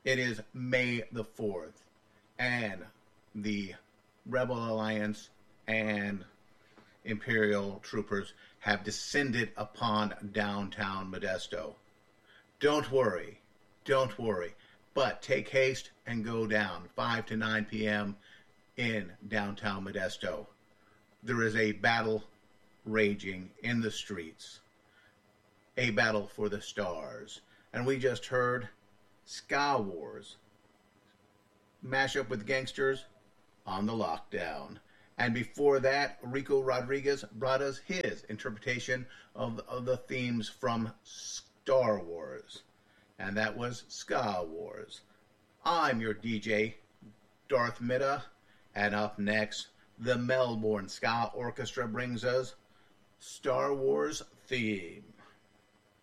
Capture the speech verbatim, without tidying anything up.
It is May the fourth, and the Rebel Alliance and Imperial troopers have descended upon downtown Modesto. Don't worry, don't worry, but take haste and go down five to nine p.m. in downtown Modesto. There is a battle raging in the streets, a battle for the stars, and we just heard Ska Wars, mashup with gangsters on the lockdown. And before that, Rico Rodriguez brought us his interpretation of, of the themes from Star Wars. And that was Ska Wars. I'm your D J, Darth Mitta. And up next, the Melbourne Ska Orchestra brings us Star Wars theme.